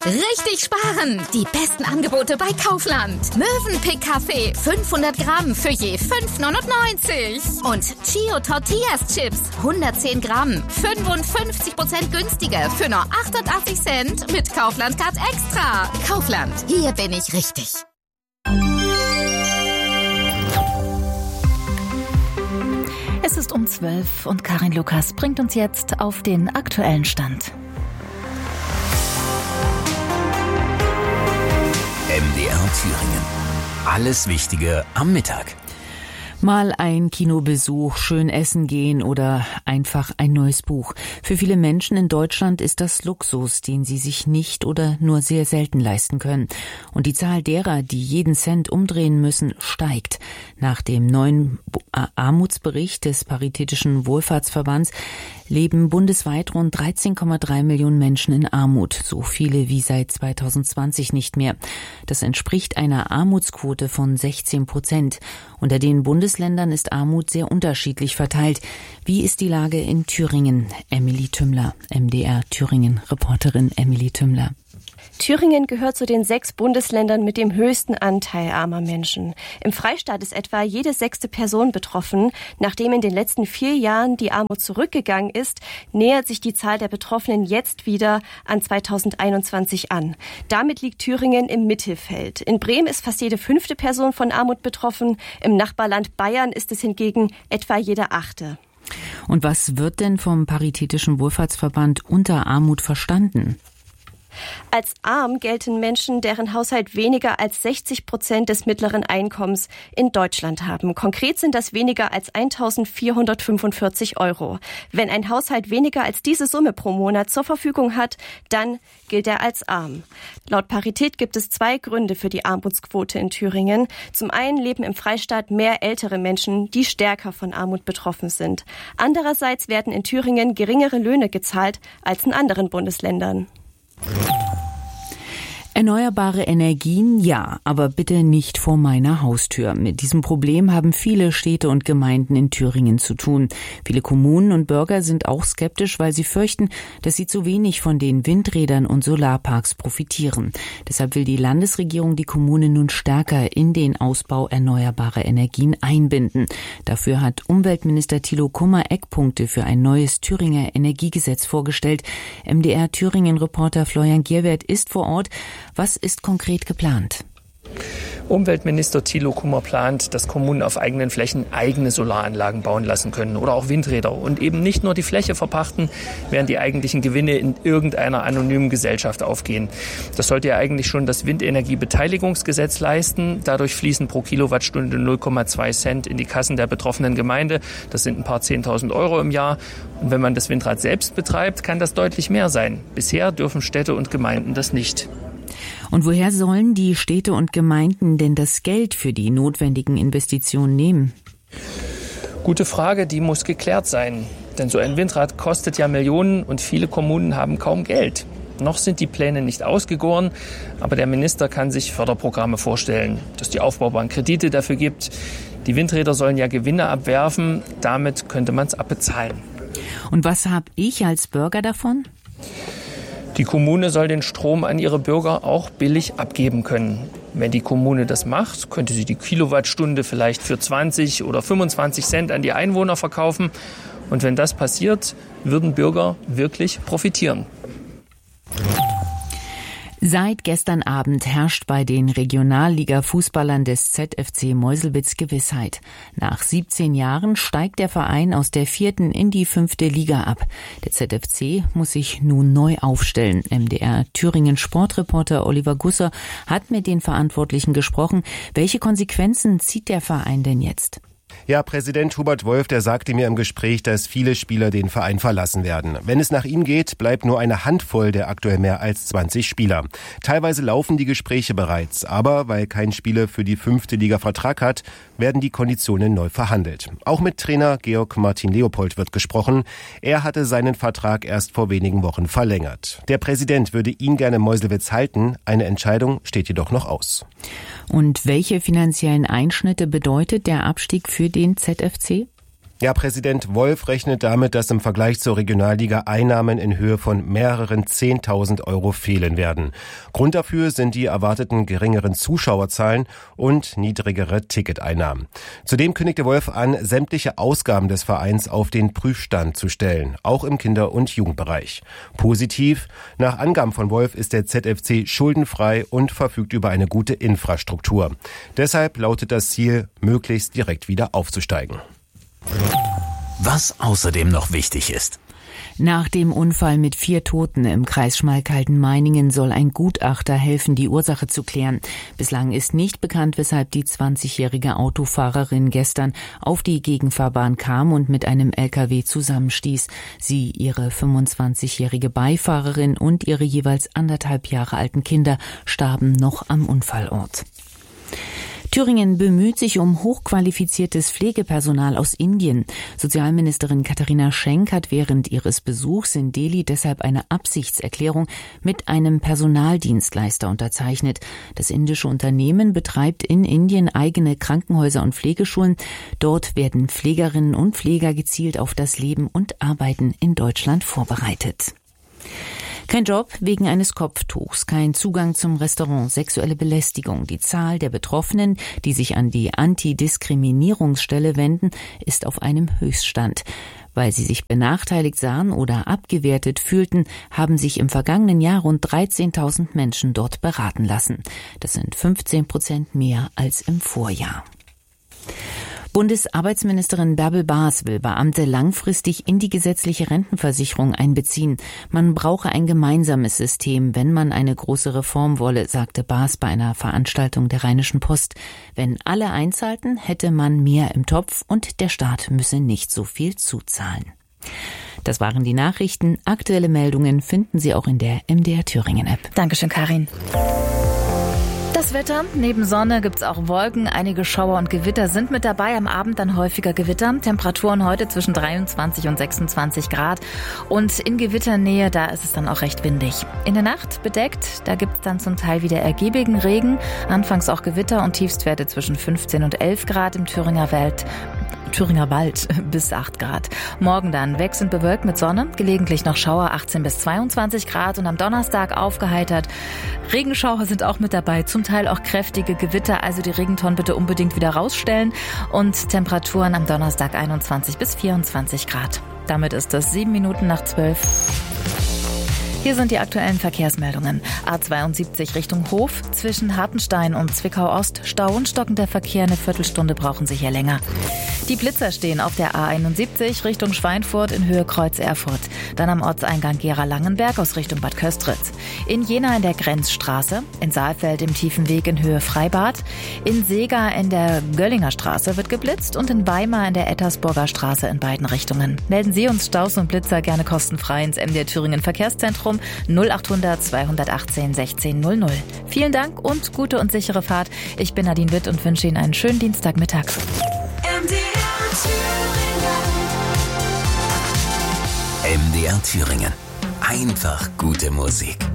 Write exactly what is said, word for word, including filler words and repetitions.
Richtig sparen! Die besten Angebote bei Kaufland. Mövenpick Kaffee fünfhundert Gramm für je fünf neunundneunzig. Und Chio Tortillas Chips hundertzehn Gramm, fünfundfünfzig Prozent günstiger für nur achtundachtzig Cent mit Kaufland Card Extra. Kaufland, hier bin ich richtig. Es ist um zwölf und Karin Lukas bringt uns jetzt auf den aktuellen Stand. M D R Thüringen. Alles Wichtige am Mittag. Mal ein Kinobesuch, schön essen gehen oder einfach ein neues Buch. Für viele Menschen in Deutschland ist das Luxus, den sie sich nicht oder nur sehr selten leisten können. Und die Zahl derer, die jeden Cent umdrehen müssen, steigt. Nach dem neuen Armutsbericht des Paritätischen Wohlfahrtsverbands leben bundesweit rund dreizehn Komma drei Millionen Menschen in Armut, so viele wie seit zweitausendzwanzig nicht mehr. Das entspricht einer Armutsquote von sechzehn Prozent. Unter den Bundesländern ist Armut sehr unterschiedlich verteilt. Wie ist die Lage in Thüringen? Emily Tümmler, M D R Thüringen-Reporterin Emily Tümmler. Thüringen gehört zu den sechs Bundesländern mit dem höchsten Anteil armer Menschen. Im Freistaat ist etwa jede sechste Person betroffen. Nachdem in den letzten vier Jahren die Armut zurückgegangen ist, nähert sich die Zahl der Betroffenen jetzt wieder an zweitausendeinundzwanzig an. Damit liegt Thüringen im Mittelfeld. In Bremen ist fast jede fünfte Person von Armut betroffen. Im Nachbarland Bayern ist es hingegen etwa jede achte. Und was wird denn vom Paritätischen Wohlfahrtsverband unter Armut verstanden? Als arm gelten Menschen, deren Haushalt weniger als sechzig Prozent des mittleren Einkommens in Deutschland haben. Konkret sind das weniger als eintausendvierhundertfünfundvierzig Euro. Wenn ein Haushalt weniger als diese Summe pro Monat zur Verfügung hat, dann gilt er als arm. Laut Parität gibt es zwei Gründe für die Armutsquote in Thüringen. Zum einen leben im Freistaat mehr ältere Menschen, die stärker von Armut betroffen sind. Andererseits werden in Thüringen geringere Löhne gezahlt als in anderen Bundesländern. Erneuerbare Energien, ja, aber bitte nicht vor meiner Haustür. Mit diesem Problem haben viele Städte und Gemeinden in Thüringen zu tun. Viele Kommunen und Bürger sind auch skeptisch, weil sie fürchten, dass sie zu wenig von den Windrädern und Solarparks profitieren. Deshalb will die Landesregierung die Kommunen nun stärker in den Ausbau erneuerbarer Energien einbinden. Dafür hat Umweltminister Thilo Kummer Eckpunkte für ein neues Thüringer Energiegesetz vorgestellt. M D R Thüringen-Reporter Florian Gierwert ist vor Ort. Was ist konkret geplant? Umweltminister Thilo Kummer plant, dass Kommunen auf eigenen Flächen eigene Solaranlagen bauen lassen können oder auch Windräder und eben nicht nur die Fläche verpachten, während die eigentlichen Gewinne in irgendeiner anonymen Gesellschaft aufgehen. Das sollte ja eigentlich schon das Windenergiebeteiligungsgesetz leisten. Dadurch fließen pro Kilowattstunde null Komma zwei Cent in die Kassen der betroffenen Gemeinde. Das sind ein paar zehntausend Euro im Jahr. Und wenn man das Windrad selbst betreibt, kann das deutlich mehr sein. Bisher dürfen Städte und Gemeinden das nicht. Und woher sollen die Städte und Gemeinden denn das Geld für die notwendigen Investitionen nehmen? Gute Frage, die muss geklärt sein. Denn so ein Windrad kostet ja Millionen und viele Kommunen haben kaum Geld. Noch sind die Pläne nicht ausgegoren, aber der Minister kann sich Förderprogramme vorstellen, dass die Aufbaubank Kredite dafür gibt. Die Windräder sollen ja Gewinne abwerfen, damit könnte man es abbezahlen. Und was habe ich als Bürger davon? Die Kommune soll den Strom an ihre Bürger auch billig abgeben können. Wenn die Kommune das macht, könnte sie die Kilowattstunde vielleicht für zwanzig oder fünfundzwanzig Cent an die Einwohner verkaufen. Und wenn das passiert, würden Bürger wirklich profitieren. Seit gestern Abend herrscht bei den Regionalliga-Fußballern des Z F C Meuselwitz Gewissheit. Nach siebzehn Jahren steigt der Verein aus der vierten in die fünfte Liga ab. Der Z F C muss sich nun neu aufstellen. M D R Thüringen Sportreporter Oliver Gusser hat mit den Verantwortlichen gesprochen. Welche Konsequenzen zieht der Verein denn jetzt? Ja, Präsident Hubert Wolf, der sagte mir im Gespräch, dass viele Spieler den Verein verlassen werden. Wenn es nach ihm geht, bleibt nur eine Handvoll der aktuell mehr als zwanzig Spieler. Teilweise laufen die Gespräche bereits, aber weil kein Spieler für die fünfte Liga Vertrag hat, werden die Konditionen neu verhandelt. Auch mit Trainer Georg Martin Leopold wird gesprochen. Er hatte seinen Vertrag erst vor wenigen Wochen verlängert. Der Präsident würde ihn gerne in Meuselwitz halten. Eine Entscheidung steht jedoch noch aus. Und welche finanziellen Einschnitte bedeutet der Abstieg für den Z F C? Ja, Präsident Wolf rechnet damit, dass im Vergleich zur Regionalliga Einnahmen in Höhe von mehreren zehntausend Euro fehlen werden. Grund dafür sind die erwarteten geringeren Zuschauerzahlen und niedrigere Ticketeinnahmen. Zudem kündigte Wolf an, sämtliche Ausgaben des Vereins auf den Prüfstand zu stellen, auch im Kinder- und Jugendbereich. Positiv: Nach Angaben von Wolf ist der Z F C schuldenfrei und verfügt über eine gute Infrastruktur. Deshalb lautet das Ziel, möglichst direkt wieder aufzusteigen. Was außerdem noch wichtig ist. Nach dem Unfall mit vier Toten im Kreis Schmalkalden-Meiningen soll ein Gutachter helfen, die Ursache zu klären. Bislang ist nicht bekannt, weshalb die zwanzigjährige Autofahrerin gestern auf die Gegenfahrbahn kam und mit einem L K W zusammenstieß. Sie, ihre fünfundzwanzigjährige Beifahrerin und ihre jeweils anderthalb Jahre alten Kinder starben noch am Unfallort. Thüringen bemüht sich um hochqualifiziertes Pflegepersonal aus Indien. Sozialministerin Katharina Schenk hat während ihres Besuchs in Delhi deshalb eine Absichtserklärung mit einem Personaldienstleister unterzeichnet. Das indische Unternehmen betreibt in Indien eigene Krankenhäuser und Pflegeschulen. Dort werden Pflegerinnen und Pfleger gezielt auf das Leben und Arbeiten in Deutschland vorbereitet. Kein Job wegen eines Kopftuchs, kein Zugang zum Restaurant, sexuelle Belästigung. Die Zahl der Betroffenen, die sich an die Antidiskriminierungsstelle wenden, ist auf einem Höchststand. Weil sie sich benachteiligt sahen oder abgewertet fühlten, haben sich im vergangenen Jahr rund dreizehntausend Menschen dort beraten lassen. Das sind fünfzehn Prozent mehr als im Vorjahr. Bundesarbeitsministerin Bärbel Baas will Beamte langfristig in die gesetzliche Rentenversicherung einbeziehen. Man brauche ein gemeinsames System, wenn man eine große Reform wolle, sagte Baas bei einer Veranstaltung der Rheinischen Post. Wenn alle einzahlten, hätte man mehr im Topf und der Staat müsse nicht so viel zuzahlen. Das waren die Nachrichten. Aktuelle Meldungen finden Sie auch in der M D R Thüringen App. Dankeschön, Karin. Das Wetter, neben Sonne gibt's auch Wolken, einige Schauer und Gewitter sind mit dabei, am Abend dann häufiger Gewitter. Temperaturen heute zwischen dreiundzwanzig und sechsundzwanzig Grad und in Gewitternähe, da ist es dann auch recht windig. In der Nacht bedeckt, da gibt's dann zum Teil wieder ergiebigen Regen, anfangs auch Gewitter und Tiefstwerte zwischen fünfzehn und elf Grad im Thüringer Wald. Thüringer Wald bis acht Grad. Morgen dann wechselnd bewölkt mit Sonne, gelegentlich noch Schauer achtzehn bis zweiundzwanzig Grad und am Donnerstag aufgeheitert. Regenschauer sind auch mit dabei, zum Teil auch kräftige Gewitter, also die Regentonnen bitte unbedingt wieder rausstellen und Temperaturen am Donnerstag einundzwanzig bis vierundzwanzig Grad. Damit ist es sieben Minuten nach zwölf. Hier sind die aktuellen Verkehrsmeldungen. A zweiundsiebzig Richtung Hof, zwischen Hartenstein und Zwickau-Ost, Stau und stockender Verkehr, eine Viertelstunde brauchen Sie hier länger. Die Blitzer stehen auf der A einundsiebzig Richtung Schweinfurt in Höhe Kreuz Erfurt. Dann am Ortseingang Gera-Langenberg aus Richtung Bad Köstritz. In Jena in der Grenzstraße, in Saalfeld im Tiefenweg in Höhe Freibad. In Seegar in der Göllinger Straße wird geblitzt und in Weimar in der Ettersburger Straße in beiden Richtungen. Melden Sie uns Staus und Blitzer gerne kostenfrei ins M D R Thüringen Verkehrszentrum null achthundert zweihundertachtzehn sechzehn null null. Vielen Dank und gute und sichere Fahrt. Ich bin Nadine Witt und wünsche Ihnen einen schönen Dienstagmittag. M D R Thüringen. Einfach gute Musik.